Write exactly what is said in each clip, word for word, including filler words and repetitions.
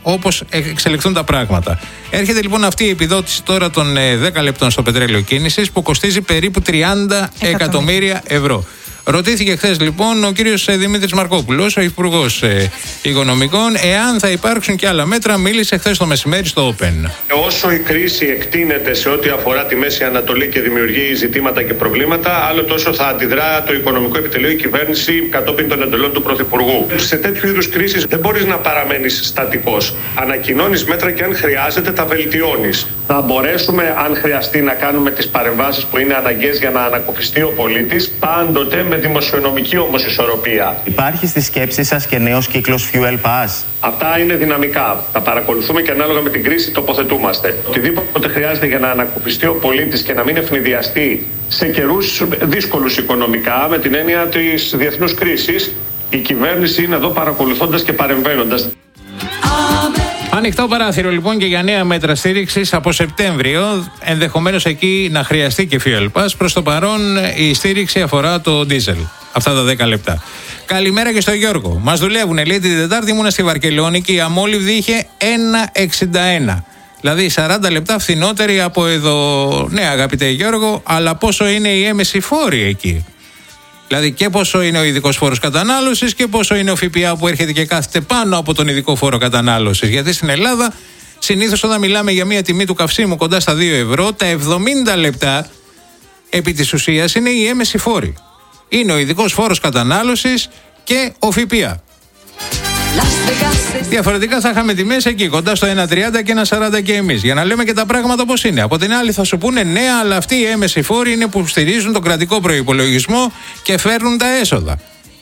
όπως εξελιχθούν τα πράγματα. Έρχεται λοιπόν αυτή η επιδότηση τώρα των δέκα λεπτών στο πετρέλαιο κίνησης που κοστίζει περίπου τριάντα εκατομμύρια ευρώ. Ρωτήθηκε χθες λοιπόν ο κύριος Δημήτρης Μαρκόπουλος, ο Υπουργός ε, Οικονομικών, εάν θα υπάρξουν και άλλα μέτρα. Μίλησε χθες το μεσημέρι στο Open. Όσο η κρίση εκτείνεται σε ό,τι αφορά τη Μέση Ανατολή και δημιουργεί ζητήματα και προβλήματα, άλλο τόσο θα αντιδρά το Οικονομικό Επιτελείο, η κυβέρνηση κατόπιν των εντολών του Πρωθυπουργού. Σε τέτοιου είδους κρίσεις δεν μπορείς να παραμένεις στατικός. Ανακοινώνεις μέτρα και αν χρειάζεται τα βελτιώνεις. Θα μπορέσουμε, αν χρειαστεί, να κάνουμε τις παρεμβάσεις που είναι αναγκαίες για να ανακουφιστεί ο πολίτης, πάντοτε με δημοσιονομική όμως ισορροπία. Υπάρχει στη σκέψη σας και νέος κύκλος Fuel Pass? Αυτά είναι δυναμικά. Θα παρακολουθούμε και ανάλογα με την κρίση τοποθετούμαστε. Οτιδήποτε χρειάζεται για να ανακουφιστεί ο πολίτης και να μην ευνηδιαστεί σε καιρούς δύσκολους οικονομικά, με την έννοια της διεθνούς κρίσης, η κυβέρνηση είναι εδώ παρακολουθώντας και παρεμβαίνοντας. Ανοιχτό παράθυρο λοιπόν και για νέα μέτρα στήριξης από Σεπτέμβριο, ενδεχομένως εκεί να χρειαστεί και Fuel Pass. Προς το παρόν η στήριξη αφορά το ντίζελ, αυτά τα δέκα λεπτά. Καλημέρα και στο Γιώργο. Μας δουλεύουν, λέει, την Τετάρτη ήμουνα στη Βαρκελόνη και η αμόλυβδη είχε ένα εξήντα ένα. Δηλαδή σαράντα λεπτά φθηνότερη από εδώ. Ναι, αγαπητέ Γιώργο, αλλά πόσο είναι οι έμεση φόροι εκεί? Δηλαδή και πόσο είναι ο ειδικός φόρος κατανάλωσης και πόσο είναι ο ΦΠΑ που έρχεται και κάθεται πάνω από τον ειδικό φόρο κατανάλωσης. Γιατί στην Ελλάδα συνήθως όταν μιλάμε για μια τιμή του καυσίμου κοντά στα δύο ευρώ, τα εβδομήντα λεπτά επί της ουσίας είναι οι έμεση φόροι. Είναι ο ειδικός φόρος κατανάλωσης και ο ΦΠΑ. Διαφορετικά θα είχαμε τιμές εκεί κοντά στο ένα τριάντα και ένα σαράντα και εμείς. Για να λέμε και τα πράγματα όπως είναι. Από την άλλη θα σου πούνε ναι, αλλά αυτοί οι έμεση φόροι είναι που στηρίζουν τον κρατικό προϋπολογισμό και φέρνουν τα έσοδα.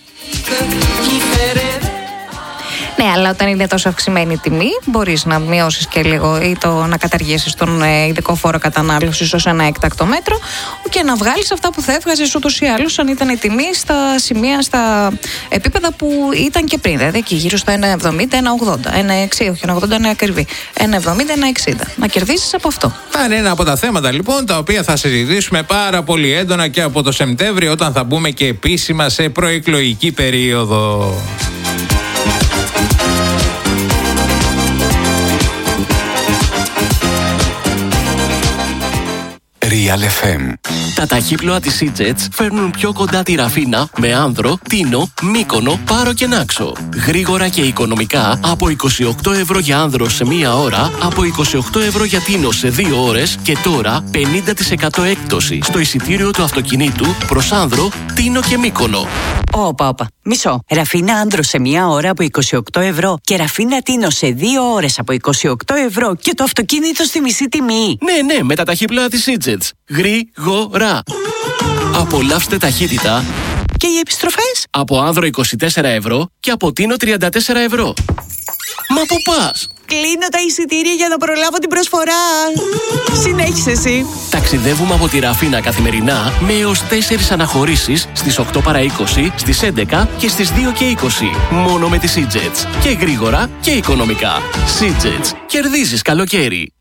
Ναι, αλλά όταν είναι τόσο αυξημένη η τιμή, μπορείς να μειώσεις και λίγο ή το να καταργήσεις τον ειδικό φόρο κατανάλωσης ως ένα έκτακτο μέτρο και να βγάλεις αυτά που θα έβγαζες ούτως ή άλλως αν ήταν η τιμή στα σημεία, στα επίπεδα που ήταν και πριν. Δηλαδή εκεί γύρω στο ένα εβδομήντα, ένα ογδόντα, ένα εξήντα, όχι ένα ογδόντα είναι ακριβή, ένα εβδομήντα, ένα εξήντα. Να κερδίσεις από αυτό. Θα είναι ένα από τα θέματα λοιπόν τα οποία θα συζητήσουμε πάρα πολύ έντονα και από το Σεπτέμβριο όταν θα μπούμε και επίσημα σε προεκλογική περίοδο. Real εφ εμ. Τα ταχύπλοα της Σίτζετς φέρνουν πιο κοντά τη Ραφίνα με Άνδρο, Τίνο, Μύκονο, Πάρο και Νάξο. Γρήγορα και οικονομικά από είκοσι οκτώ ευρώ για Άνδρο σε μία ώρα, από είκοσι οκτώ ευρώ για Τίνο σε δύο ώρες και τώρα πενήντα τοις εκατό έκπτωση στο εισιτήριο του αυτοκινήτου προς Άνδρο, Τίνο και Μύκονο. Όπα, όπα. Μισό. Ραφίνα Άνδρο σε μία ώρα από είκοσι οκτώ ευρώ και Ραφίνα Τίνο σε δύο ώρες από είκοσι οκτώ ευρώ και το αυτοκίνητο στη μισή τιμή. Ναι, ναι, με τα ταχύπλοα της Σίτζετς. Γρήγορα. Απολαύστε ταχύτητα. Και οι επιστροφές? Από Άνδρο είκοσι τέσσερα ευρώ και από Τίνο τριάντα τέσσερα ευρώ. Μα πού πας? Κλείνω τα εισιτήρια για να προλάβω την προσφορά. Συνέχισε εσύ. Ταξιδεύουμε από τη Ραφίνα καθημερινά με έως τέσσερις αναχωρήσεις στις οκτώ παρά είκοσι, στις έντεκα και στις δύο και είκοσι. Μόνο με τη Σίτζετς. Και γρήγορα και οικονομικά. Σίτζετς. Κερδίζεις καλοκαίρι.